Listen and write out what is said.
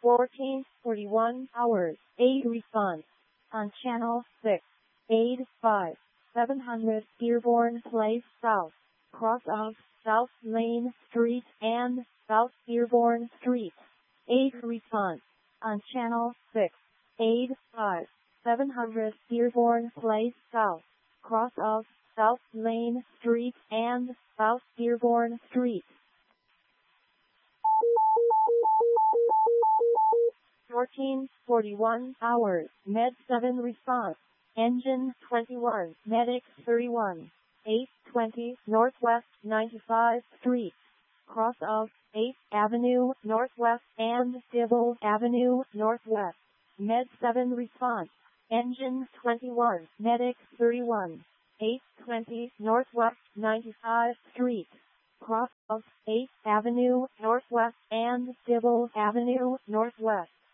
14:41 hours. Aid response. On channel 6. Aid 5. 700 Dearborn Place South. Cross of South Lane Street and South Dearborn Street. Aid response. On channel 6. Aid 5. 700 Dearborn Place South. Cross of South Lane Street and South Dearborn Street. 14:41 hours. Med 7 response. Engine 21. Medic 31. 820 Northwest 95th Street. Cross of 8th Avenue Northwest and Dibble Avenue Northwest. Med 7 response. Engine 21. Medic 31. 820 Northwest 95th Street. Cross of 8th Avenue Northwest and Dibble Avenue Northwest.